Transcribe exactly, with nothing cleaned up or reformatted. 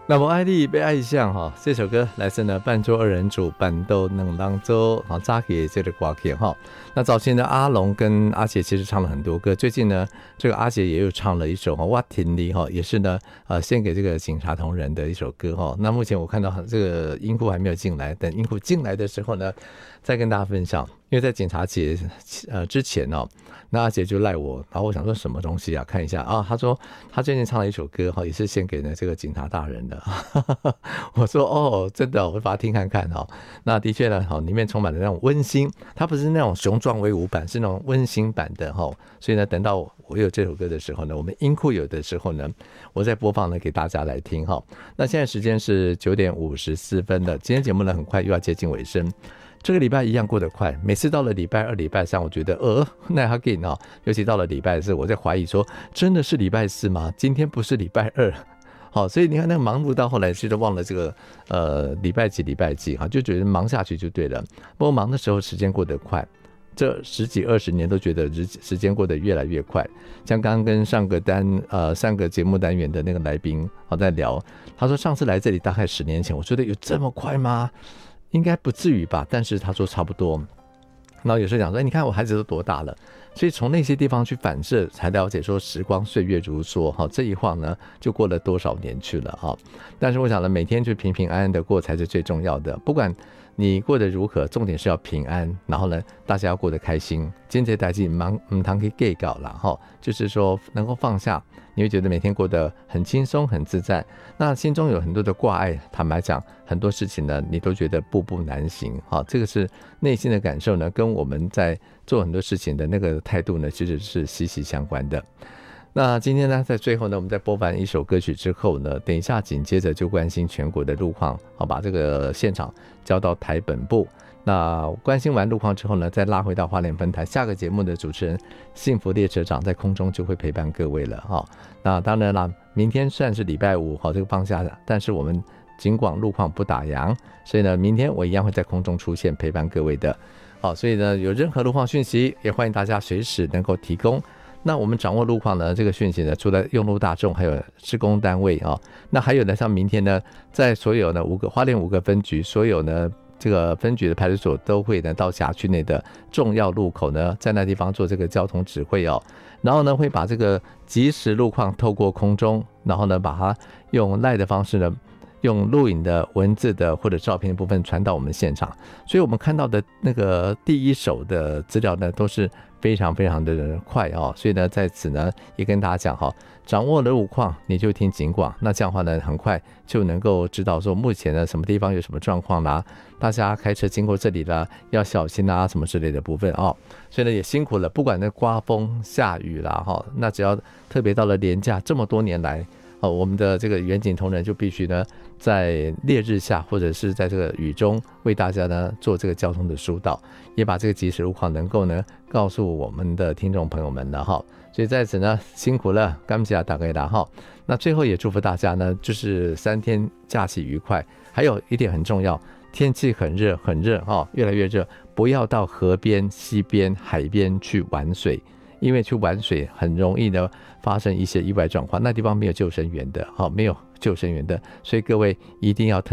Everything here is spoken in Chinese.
那么爱你被爱上哈，这首歌来自呢伴奏二人组板豆能当周好扎给这个歌曲哈。那早前的阿龙跟阿杰其实唱了很多歌，最近呢这个阿杰也有唱了一首哈我听你哈，也是呢呃献给这个警察同仁的一首歌哈。那目前我看到这个音符还没有进来，等音符进来的时候呢再跟大家分享。因为在警察节呃之前哦，那阿杰就赖我，然后我想说什么东西啊？看一下啊，他说他最近唱了一首歌哈，也是献给呢这个警察大人的。我说哦，真的，我会把它听看看哈。那的确呢，哈，里面充满了那种温馨，它不是那种雄壮威武版，是那种温馨版的哈。所以呢，等到我有这首歌的时候呢，我们音库有的时候呢，我再播放呢给大家来听哈。那现在时间是九点五十四分了，今天节目呢很快又要接近尾声。这个礼拜一样过得快，每次到了礼拜二、礼拜三，我觉得呃那还紧哦，尤其到了礼拜四，我在怀疑说真的是礼拜四吗？今天不是礼拜二，好，所以你看那个忙碌到后来，其实忘了这个呃礼拜几礼拜几哈，就觉得忙下去就对了。不过忙的时候时间过得快，这十几二十年都觉得时间过得越来越快。像刚刚跟上个单呃上个节目单元的那个来宾好在聊，他说上次来这里大概十年前，我觉得有这么快吗？应该不至于吧，但是他说差不多。然后有时候讲说，你看我孩子都多大了，所以从那些地方去反射，才了解说时光岁月如梭哈，这一晃呢就过了多少年去了哈。但是我想呢，每天就平平安安的过才是最重要的，不管你过得如何，重点是要平安，然后呢，大家要过得开心。今天代志忙唔通去计较啦哈，就是说能够放下，你会觉得每天过得很轻松、很自在。那心中有很多的挂碍，坦白讲，很多事情呢，你都觉得步步难行哈。这个是内心的感受呢，跟我们在做很多事情的那个态度呢，其实是息息相关的。那今天呢，在最后呢，我们在播完一首歌曲之后呢，等一下紧接着就关心全国的路况，好，把这个现场交到台本部。那关心完路况之后呢，再拉回到花莲分台，下个节目的主持人幸福列车长在空中就会陪伴各位了哈。那当然啦，明天算是礼拜五，好，这个放假的，但是我们尽管路况不打烊，所以呢，明天我一样会在空中出现陪伴各位的。好，所以呢，有任何路况讯息，也欢迎大家随时能够提供。那我们掌握路况呢，这个讯息呢，除了用路大众，还有施工单位啊、哦，那还有呢，像明天呢，在所有呢五个花莲五个分局，所有呢这个分局的派出所都会呢到辖区内的重要路口呢，在那地方做这个交通指挥哦，然后呢会把这个即时路况透过空中，然后呢把它用 LINE 的方式呢，用录影的、文字的或者照片的部分传到我们现场，所以我们看到的那个第一手的资料呢，都是非常非常的快哦。所以呢，在此呢也跟大家讲哈，掌握了路况，你就听警广，那这样的话呢，很快就能够知道说目前呢什么地方有什么状况啦，大家开车经过这里啦，要小心啊什么之类的部分哦。所以呢也辛苦了，不管那刮风下雨啦哈，那只要特别到了连假这么多年来。哦，我们的这个远景同仁就必须呢，在烈日下或者是在这个雨中，为大家呢做这个交通的疏导，也把这个即时路况能够呢告诉我们的听众朋友们了哈。所以在此呢辛苦了，感谢大家啦哈。那最后也祝福大家呢，就是三天假期愉快。还有一点很重要，天气很热很热哈，越来越热，不要到河边、溪边、海边去玩水。因为去玩水很容易呢发生一些意外状况，那地方没有救生员的，好，没有救生员的，所以各位一定要特